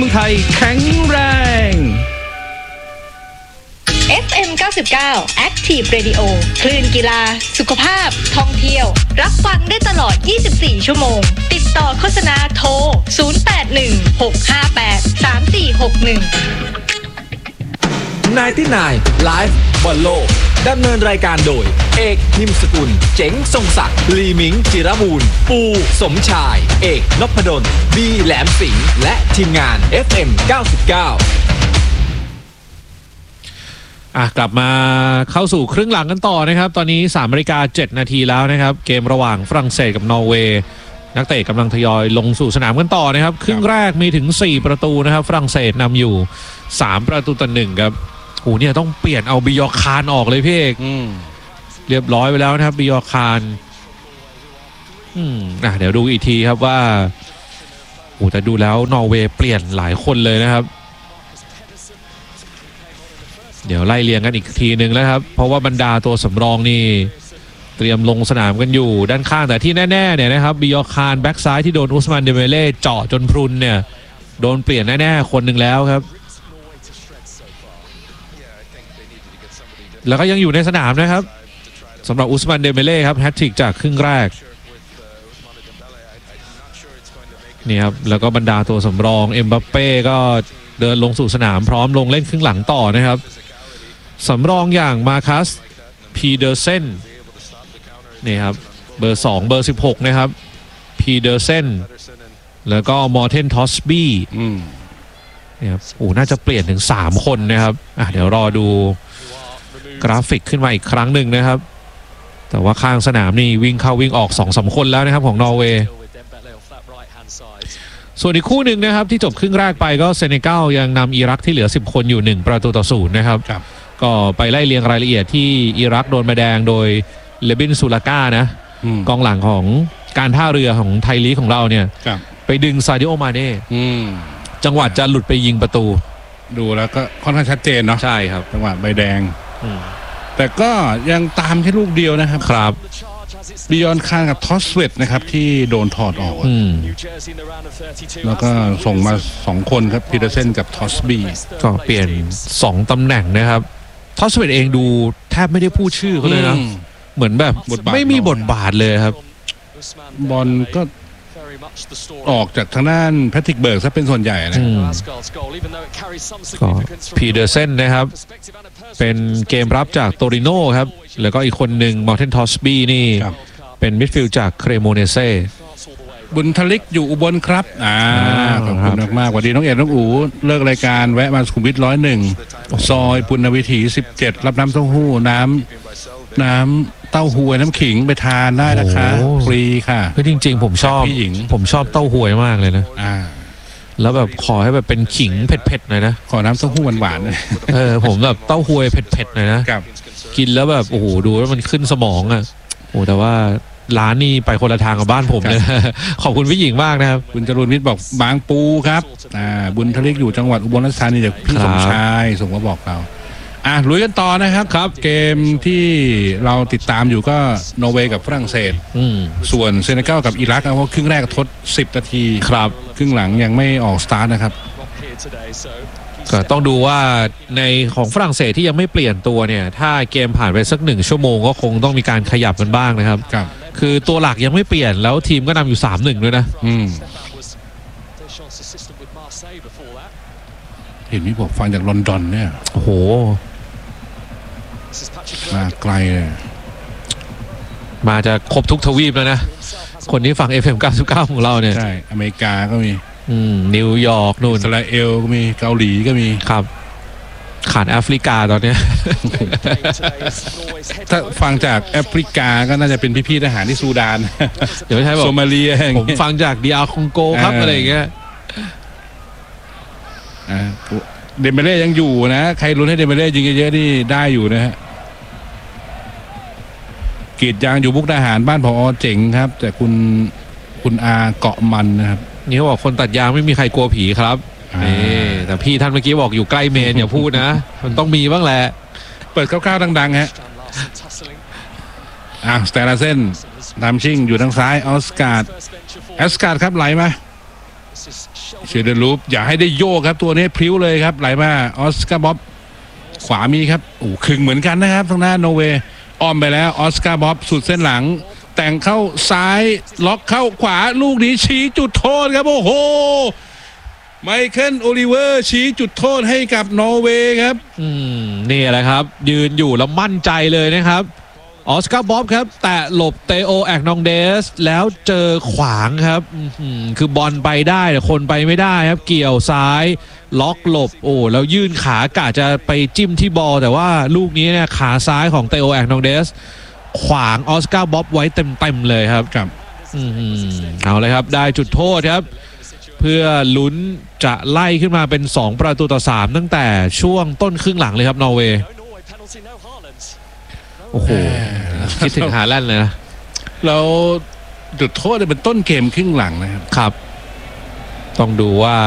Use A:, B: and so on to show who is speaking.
A: มืองไทยแข็งแรง
B: FM 99 Active Radio คลื่นกีฬาสุขภาพท่องเที่ยวรับฟังได้ตลอด24ชั่วโมงติดต่อโฆษณาโทร0816583461
C: 99 Live บอลโลกดำเนินรายการโดยเอกนิมสกุลเจ๋งทรงศักดิ์ลีมิงจิรบูรณ์ปูสมชายเอกนพดลบีแหลมสิงห์และทีมงาน FM 99
A: กลับมาเข้าสู่ครึ่งหลังกันต่อนะครับตอนนี้ 3:07 นาทีแล้วนะครับเกมระหว่างฝรั่งเศสกับนอร์เวย์นักเตะกำลังทยอยลงสู่สนามกันต่อนะครับครึ่งแรกมีถึง4ประตูนะครับฝรั่งเศสนำอยู่3-1ครับโอ้เนี่ยต้องเปลี่ยนเอาบิยอคานออกเลยพี่เอกเรียบร้อยไปแล้วนะครับบิยอคานเดี๋ยวดูอีกทีครับว่าโอ้แต่ดูแล้วนอร์เวย์เปลี่ยนหลายคนเลยนะครับเดี๋ยวไล่เรียงกันอีกทีหนึ่งแล้วครับเพราะว่าบรรดาตัวสำรองนี่เตรียมลงสนามกันอยู่ด้านข้างแต่ที่แน่ๆเนี่ยนะครับบิยอคานแบ็กซ้ายที่โดนอุสมานเดเมเล่เจาะจนพรุนเนี่ยโดนเปลี่ยนแน่ๆคนหนึ่งแล้วครับแล้วก็ยังอยู่ในสนามนะครับสำหรับอุสมานเดเมเล่ครับแฮตทริกจากครึ่งแรกนี่ครับแล้วก็บรรดาตัวสำรองเอ็มบัปเป้ก็เดินลงสู่สนามพร้อมลงเล่นครึ่งหลังต่อนะครับสำรองอย่างมาคัสพีเดอร์เซนนี่ครับเบอร์2เบอร์16นะครับพีเดอร์เซนแล้วก็มอร์เทนทอสบี้นี่ครับน่าจะเปลี่ยนถึง3คนนะครับเดี๋ยวรอดูกราฟิกขึ้นมาอีกครั้งหนึ่งนะครับแต่ว่าข้างสนามนี่วิ่งเข้าวิ่งออก 2-3 คนแล้วนะครับของนอร์เวย์ส่วนอีกคู่หนึ่งนะครับที่จบครึ่งแรกไปก็เซเนกัลยังนำอิรักที่เหลือ10คนอยู่1-0นะครับก็ไปไล่เรียงรายละเอียดที่อิรักโดนใบแดงโดยเลบินซูลาก้านะกองหลังของการท่าเรือของไทยลีกของเราเนี่ยไปดึงซาดิโอมาเน่จังหวะจะหลุดไปยิงประตู
D: ดูแล้วก็ค่อนข้างชัดเจนเนาะ
A: ใช่ครับ
D: จังหวะใบแดงแต่ก็ยังตามแค่ลูกเดียวนะครับ
A: ครับ
D: บิยอนคานกับทอสเวตนะครับที่โดนถอดออกแล้วก็ส่งมา2คนครับพีเดอร์เซนกับทอสบี้
A: ก็เปลี่ยน2ตำแหน่งนะครับทอสเวตเองดูแทบไม่ได้พูดชื่อเขาเลยนะเหมือนแบบไม่มีบทบาทเลยครับ
D: บอลก็ออกจากทางด้านแพทริกเบิร์กซะเป็นส่วนใหญ่นะ
A: ก็พีเดอร์เซนนะครับเป็นเกมรับจากโตริโน่ครับแล้วก็อีกคนหนึ่งมอร์เทนทอสบี้นี่เป็นมิดฟิลด์จากเครโมเนเซ่
D: บุญทลิกอยู่อุบลครับขอบคุณมากๆสวัสดีน้องเอ็ดน้องอู๋เลิกรายการแวะมาสุขุมวิท101ซอยปุณณวิถี17รับน้ำเต้าหู้น้ำเต้าหู้น้ำขิงไปทานได้นะคะฟรีค่ะ
A: จริงๆผมชอบเต้าหู้มากเลยนะแล้วแบบขอให้แบบเป็นขิงเผ็ดๆหน่อยนะ
D: ขอน้ำเต้าหู้หวาน
A: ๆผมแบบเต้าหู้เผ็ดๆหน่อยนะกินแล้วแบบโอ้โหดูแล้วมันขึ้นสมองอ่ะแต่ว่าร้านนี่ไปคนละทางกับบ้านผมเลยขอบคุณพี่หญิงมากนะครับ
D: คุณจรุนวิทย์บอกบางปูครับบุญทลิกอยู่จังหวัดอุบลราชธานีจากพี่สมชายส่งมาบอกเราลุยกันต่อนะครับเกมที่เราติดตามอยู่ก็นอร์เวย์กับฝรั่งเศสส่วนเซเนกัลกับอิรักเพราะครึ่งแรกทด10 นาที
A: ครับ
D: ครึ่งหลังยังไม่ออกสตาร์ทนะครับ
A: ก็ต้องดูว่าในของฝรั่งเศสที่ยังไม่เปลี่ยนตัวเนี่ยถ้าเกมผ่านไปสัก1 ชั่วโมงก็คงต้องมีการขยับกันบ้างนะครับคือตัวหลักยังไม่เปลี่ยนแล้วทีมก็นำอยู่ 3-1 ด้วยนะ
D: เห็นพี่บอกฟังจากลอนดอนเนี่ย
A: โอ้โห
D: มาไกลเลย
A: มาจะครบทุกทวีปแล้วนะคนที่ฟัง FM 99ของเราเนี่ย
D: ใช่อเมริกาก็มี
A: นิวยอร์กนู่น
D: อิสราเอลก็มีเกาหลีก็มี
A: ครับขาดแอฟริกาตอนนี้
D: ถ้าฟังจากแอฟริกาก็น่าจะเป็นพี่ๆทหารที่ซูดาน
A: เดี๋ยวไม่ใช่บอก
D: โซมาเลีย
A: ผมฟังจากดีอาร์คองโกครับอะไรอย่างเงี้ย
D: เดเมเล่ยังอยู่นะใครลุ้นให้เดเมเล่ยิงเยอะๆนี่ได้อยู่นะฮะกีดยางอยู่มุกดาหารบ้านผอ.เจ๋งครับแต่คุณอาเกาะมันนะครับ
A: นี่เขาบอกคนตัดยางไม่มีใครกลัวผีครับแต่พี่ท่านเมื่อกี้บอกอยู่ใกล้เมนอย่าพูดนะมันต้องมีบ้างแหละ
D: เปิดคร่าวๆดังๆฮะสเตลาเซนตามชิงอยู่ทางซ้ายออสการ์ดครับไหลมาเชเดนลูปอย่าให้ได้โยกครับตัวนี้พริ้วเลยครับไหลมาออสการ์บ๊อบขวามีครับโอ้ครึ่งเหมือนกันนะครับทางหน้าโนเวย์อ้อมไปแล้วออสการ์บ๊อบสุดเส้นหลังแต่งเข้าซ้ายล็อกเข้าขวาลูกนี้ชี้จุดโทษครับโอ้โหไมเคิลโอลิเวอร์ชี้จุดโทษให้กับนอร์เวย์ครับ
A: นี่แหละครับยืนอยู่แล้วมั่นใจเลยนะครับออสการ์บ๊อบครับแตะหลบเตโอแอกนองเดสแล้วเจอขวางครับคือบอลไปได้แต่คนไปไม่ได้ครับเกี่ยวซ้ายล็อกหลบโอ้แล้วยื่นขากะจะไปจิ้มที่บอลแต่ว่าลูกนี้เนี่ยขาซ้ายของเตโอแอกนองเดสขวางออสการ์บ๊อบไว้เต็มเลยครับเอาเลยครับได้จุดโทษครับเพื่อลุ้นจะไล่ขึ้นมาเป็น2-3ตั้งแต่ช่วงต้นครึ่งหลังเลยครับนอร์เวย์โอ้โหคิดถึงฮาแลนด์เลยนะ
D: แล้วจุดโทษเป็นต้นเกมครึ่งหลังนะครับ
A: ต้องดูว่า